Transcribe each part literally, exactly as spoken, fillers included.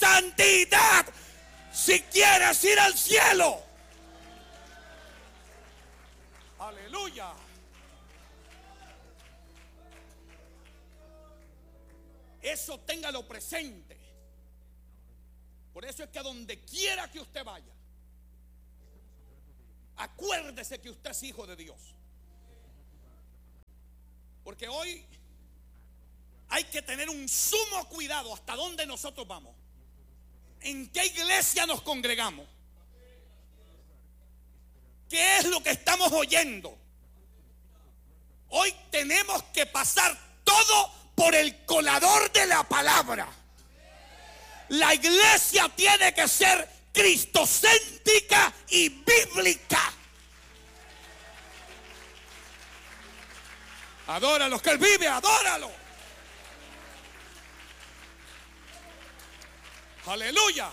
santidad si quieres ir al cielo. Aleluya. Eso téngalo presente. Por eso es que a donde quiera que usted vaya, acuérdese que usted es hijo de Dios. Porque hoy hay que tener un sumo cuidado hasta dónde nosotros vamos, en qué iglesia nos congregamos, qué es lo que estamos oyendo. Hoy tenemos que pasar todo por el colador de la palabra. La iglesia tiene que ser cristocéntrica y bíblica. Adóralo, que Él vive, adóralo. Aleluya.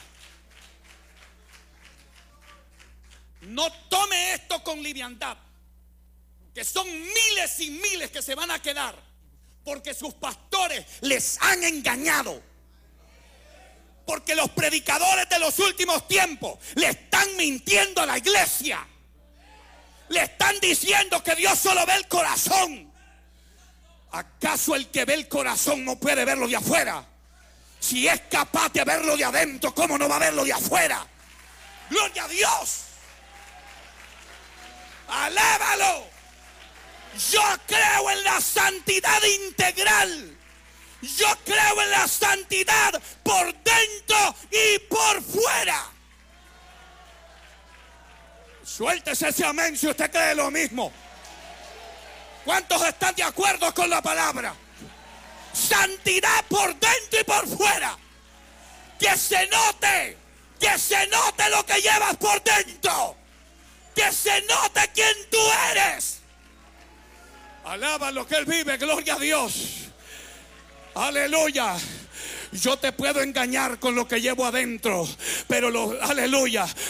No tome esto con liviandad, que son miles y miles que se van a quedar porque sus pastores les han engañado. Porque los predicadores de los últimos tiempos le están mintiendo a la iglesia. Le están diciendo que Dios solo ve el corazón. ¿Acaso el que ve el corazón no puede verlo de afuera? Si es capaz de verlo de adentro, ¿cómo no va a verlo de afuera? ¡Gloria a Dios! ¡Alábalo! Yo creo en la santidad integral. Yo creo en la santidad por dentro y por fuera. Suéltese ese amén si usted cree lo mismo. ¿Cuántos están de acuerdo con la palabra? Santidad por dentro y por fuera. Que se note, que se note lo que llevas por dentro. Que se note quién tú eres. Alaba lo que Él vive, gloria a Dios. Aleluya. Yo te puedo engañar con lo que llevo adentro, pero lo, aleluya,